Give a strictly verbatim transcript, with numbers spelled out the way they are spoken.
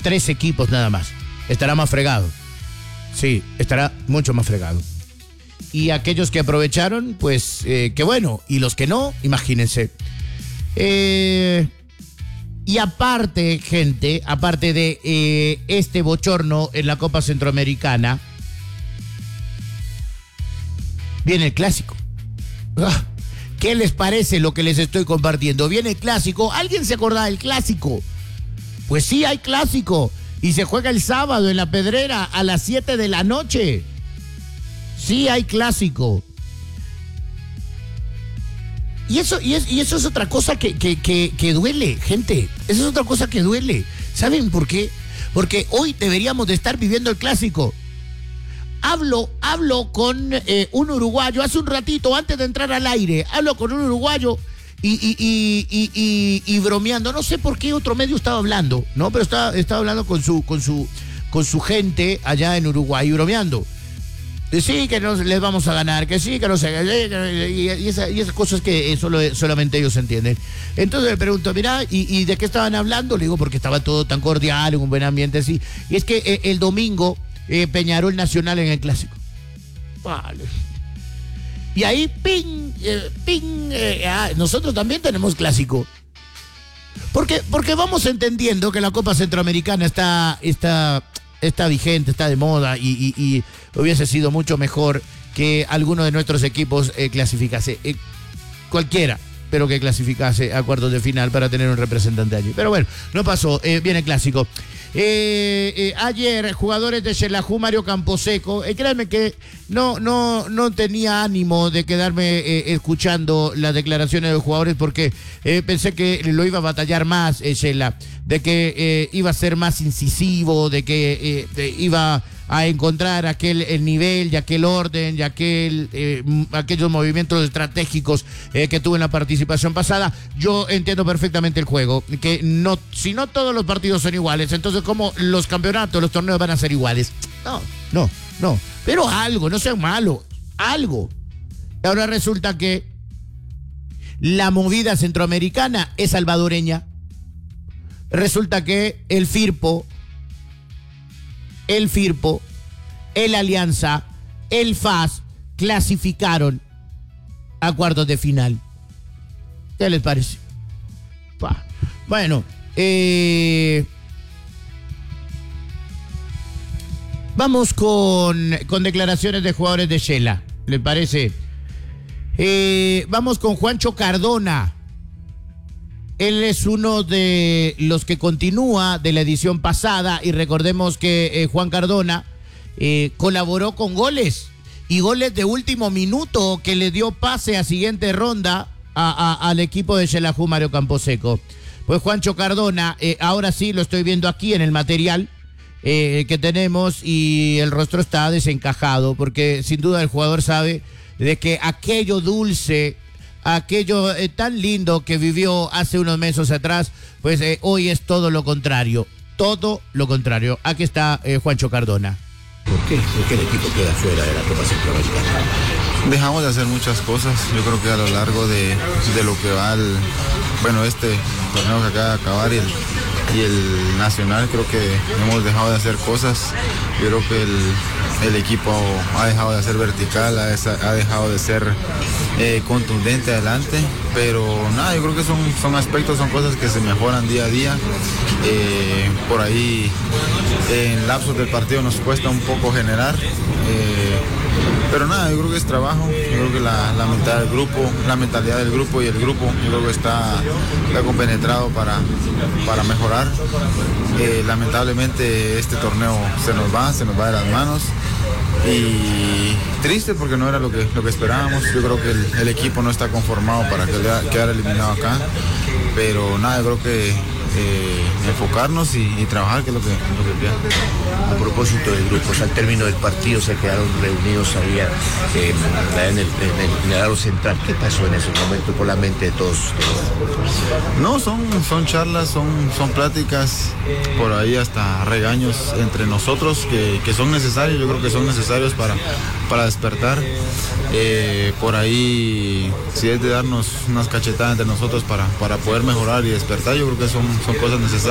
tres equipos nada más. Estará más fregado. Sí, estará mucho más fregado. Y aquellos que aprovecharon, pues, eh, qué bueno. Y los que no, imagínense. Eh, y aparte, gente, aparte de eh, este bochorno en la Copa Centroamericana, viene el clásico. Ah, ¿qué les parece lo que les estoy compartiendo? Viene el clásico. ¿Alguien se acuerda del clásico? Pues sí, hay clásico. Y se juega el sábado en La Pedrera a las siete de la noche. Sí, hay clásico. Y eso, y es, y eso es otra cosa que, que, que, que duele, gente. Eso es otra cosa que duele. ¿Saben por qué? Porque hoy deberíamos de estar viviendo el clásico. Hablo, hablo con eh, un uruguayo hace un ratito, antes de entrar al aire. Hablo con un uruguayo y, y, y, y, y, y bromeando. No sé por qué otro medio estaba hablando, ¿no? Pero estaba, estaba hablando con su, con su, con su gente allá en Uruguay, bromeando. Sí, que no les vamos a ganar, que sí, que no sé, y, y, esa, y esas cosas que solo, solamente ellos entienden. Entonces le pregunto, mira, ¿y, ¿y de qué estaban hablando? Le digo, porque estaba todo tan cordial, en un buen ambiente así. Y es que eh, el domingo eh, Peñarol Nacional en el clásico. Vale. Y ahí, ping, eh, ping, eh, ah, nosotros también tenemos clásico. Porque, porque vamos entendiendo que la Copa Centroamericana está... está está vigente, está de moda y, y, y hubiese sido mucho mejor que alguno de nuestros equipos eh, clasificase, eh, cualquiera, pero que clasificase a cuartos de final para tener un representante allí. Pero bueno, no pasó, eh, viene el clásico. Eh, eh, ayer, jugadores de Xelajú, Mario Camposeco, eh, créanme que no, no, no tenía ánimo de quedarme eh, escuchando las declaraciones de los jugadores porque eh, pensé que lo iba a batallar más, eh, Xela, de que eh, iba a ser más incisivo, de que eh, de, iba a encontrar aquel el nivel y aquel orden y aquel, eh, aquellos movimientos estratégicos eh, que tuvo en la participación pasada. Yo entiendo perfectamente el juego, que no, si no todos los partidos son iguales, entonces ¿cómo los campeonatos, los torneos van a ser iguales? No, no, no, pero algo, no sean malos, algo. Ahora resulta que la movida centroamericana es salvadoreña. Resulta que el Firpo, el Firpo, el Alianza, el F A S clasificaron a cuartos de final. ¿Qué les parece? Bueno, eh, vamos con, con declaraciones de jugadores de Xela. ¿Les parece? Eh, vamos con Juancho Cardona. Él es uno de los que continúa de la edición pasada y recordemos que eh, Juan Cardona eh, colaboró con goles y goles de último minuto que le dio pase a siguiente ronda a, a, al equipo de Xelajú, Mario Camposeco. Pues Juancho Cardona, eh, ahora sí lo estoy viendo aquí en el material eh, que tenemos y el rostro está desencajado porque sin duda el jugador sabe de que aquello dulce, aquello eh, tan lindo que vivió hace unos meses atrás, pues eh, hoy es todo lo contrario, todo lo contrario. Aquí está eh, Juancho Cardona. ¿Por qué? ¿Por qué el equipo queda fuera de la Copa Centroamericana? Dejamos de hacer muchas cosas, yo creo que a lo largo de, de lo que va el, bueno, este torneo que acaba de acabar y el, y el nacional, creo que hemos dejado de hacer cosas. Yo creo que el, el equipo ha dejado de ser vertical, ha, ha dejado de ser eh, contundente adelante, pero nada, yo creo que son, son aspectos, son cosas que se mejoran día a día. Eh, por ahí en lapsos del partido nos cuesta un poco generar, eh, pero nada, yo creo que es trabajo, yo creo que la, la mentalidad del grupo, la mentalidad del grupo y el grupo, yo creo que está, está compenetrado para, para mejorar. Eh, lamentablemente este torneo se nos va, se nos va de las manos y triste porque no era lo que, lo que esperábamos. Yo creo que el, el equipo no está conformado para que quedara eliminado acá, pero nada, yo creo que Eh, enfocarnos y, y trabajar, que es lo que, lo que queda. A propósito del grupo, o sea, al término del partido se quedaron reunidos ahí eh, en, el, en, el, en el aro central. ¿Qué pasó en ese momento por la mente de todos? No, son, son charlas, son, son pláticas, por ahí hasta regaños entre nosotros que, que son necesarios, yo creo que son necesarios para, para despertar. Eh, por ahí, si es de darnos unas cachetadas entre nosotros para, para poder mejorar y despertar, yo creo que son, son cosas necesarias.